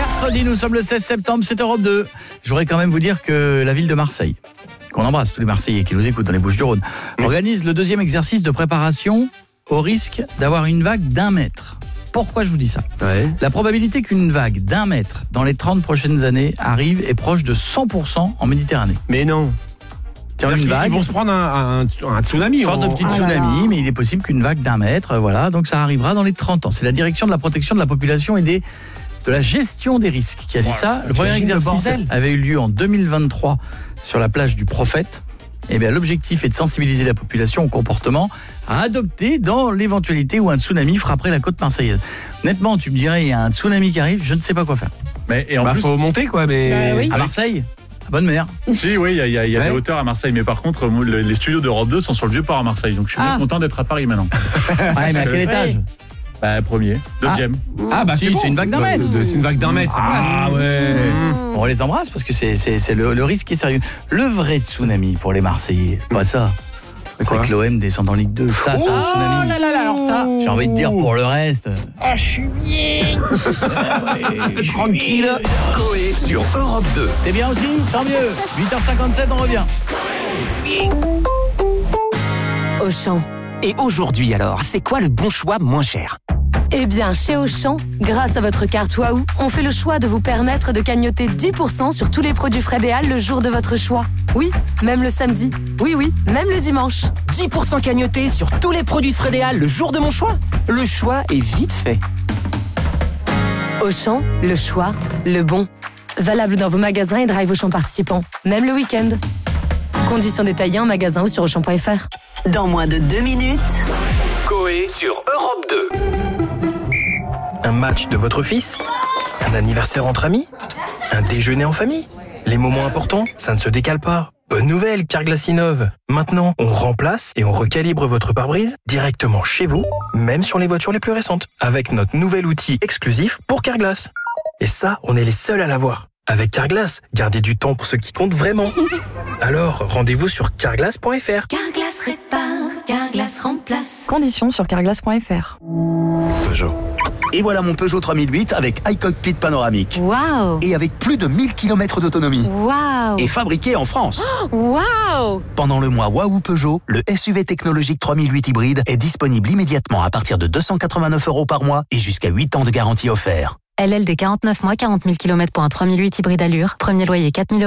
Mercredi, nous sommes le 16 septembre, c'est Europe 2. Je voudrais quand même vous dire que la ville de Marseille, qu'on embrasse tous les Marseillais qui nous écoutent dans les Bouches-du-Rhône, organise le 2e exercice de préparation au risque d'avoir une vague d'1 mètre. Pourquoi je vous dis ça ? La probabilité qu'une vague d'1 mètre dans les 30 prochaines années arrive est proche de 100% en Méditerranée. Mais non. Une vague, ils vont se prendre un tsunami. Une sorte de petit tsunami, mais il est possible qu'une vague d'1 mètre, voilà, donc ça arrivera dans les 30 ans. C'est la direction de la protection de la population et de la gestion des risques qui a dit ça. Le premier exercice avait eu lieu en 2023 sur la plage du Prophète. Et bien, l'objectif est de sensibiliser la population au comportement à adopter dans l'éventualité où un tsunami frapperait la côte marseillaise. Honnêtement, tu me dirais, il y a un tsunami qui arrive, je ne sais pas quoi faire. Mais et en plus, faut monter quoi, mais oui. À Marseille, à bonne mer. Si, oui, il y a des hauteurs à Marseille, mais par contre, les studios d'Europe 2 sont sur le Vieux-Port à Marseille, donc je suis bien content d'être à Paris maintenant. Ouais, mais à quel étage ? Premier, 2e. C'est bon. C'est une vague d'1 mètre. C'est une vague d'1 mètre, ça passe. Ah ouais. On les embrasse parce que c'est le risque qui est sérieux. Le vrai tsunami pour les Marseillais, pas ça. C'est que l'OM descend en Ligue 2. Ça, c'est un tsunami. Oh là là, alors ça. J'ai envie de dire pour le reste. Ah, je suis bien. Tranquille. Coé sur Europe 2. T'es bien aussi ? Tant mieux. 8h57, on revient. Auchan. Et aujourd'hui alors, c'est quoi le bon choix moins cher ? Eh bien, chez Auchan, grâce à votre carte Waouh, on fait le choix de vous permettre de cagnotter 10% sur tous les produits Frédéal le jour de votre choix. Oui, même le samedi. Oui, même le dimanche. 10% cagnoté sur tous les produits Frédéal le jour de mon choix ? Le choix est vite fait. Auchan, le choix, le bon. Valable dans vos magasins et drive Auchan participants, même le week-end. Conditions détaillées en magasin ou sur Auchan.fr. Dans moins de 2 minutes, Coé sur Europe 2. Un match de votre fils ? Un anniversaire entre amis ? Un déjeuner en famille ? Les moments importants, ça ne se décale pas. Bonne nouvelle, Carglass innove. Maintenant, on remplace et on recalibre votre pare-brise directement chez vous, même sur les voitures les plus récentes, avec notre nouvel outil exclusif pour Carglass. Et ça, on est les seuls à l'avoir. Avec Carglass, gardez du temps pour ce qui compte vraiment. Alors, rendez-vous sur carglass.fr. Carglass répare, Carglass remplace. Conditions sur carglass.fr. Peugeot. Et voilà mon Peugeot 3008 avec iCockpit panoramique. Waouh! Et avec plus de 1000 km d'autonomie. Waouh! Et fabriqué en France. Waouh! Pendant le mois Waouh Peugeot, le SUV technologique 3008 hybride est disponible immédiatement à partir de 289 € par mois et jusqu'à 8 ans de garantie offerte. LLD 49 mois, 40 000 km pour un 3008 hybride allure. Premier loyer 4 000 €